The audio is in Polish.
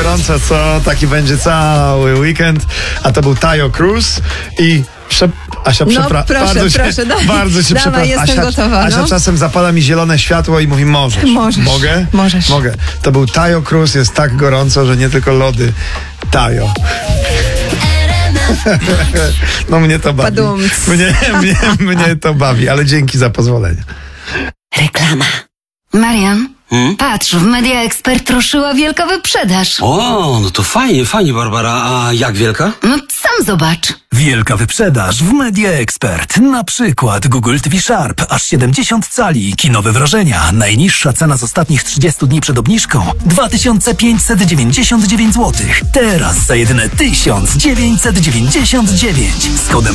gorąco, co? Taki będzie cały weekend. A to był Taio Cruz i... Asia, proszę, bardzo cię przepraszam. Jestem gotowa. Asia czasem zapala mi zielone światło i mówi możesz. Mogę? Możesz. Mogę. To był Taio Cruz, jest tak gorąco, że nie tylko lody. Taio. No mnie to bawi. Mnie to bawi, ale dzięki za pozwolenie. Reklama. Marian, patrz, w Media Expert ruszyła wielka wyprzedaż. O, no to fajnie, Barbara. A jak wielka? No sam zobacz. Wielka wyprzedaż w Media Expert. Na przykład Google TV Sharp, aż 70 cali, kinowe wrażenia. Najniższa cena z ostatnich 30 dni przed obniżką 2599 zł. Teraz za jedyne 1999 z kodem